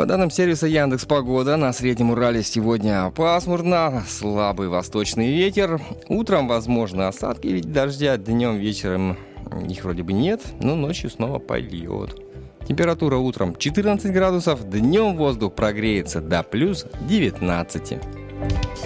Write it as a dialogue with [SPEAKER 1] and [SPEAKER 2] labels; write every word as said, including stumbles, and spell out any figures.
[SPEAKER 1] По данным сервиса Яндекс.Погода, на Среднем Урале сегодня пасмурно, слабый восточный ветер. Утром возможны осадки в виде дождя, днем, вечером их вроде бы нет, но ночью снова польет. Температура утром четырнадцать градусов, днем воздух прогреется до плюс девятнадцать.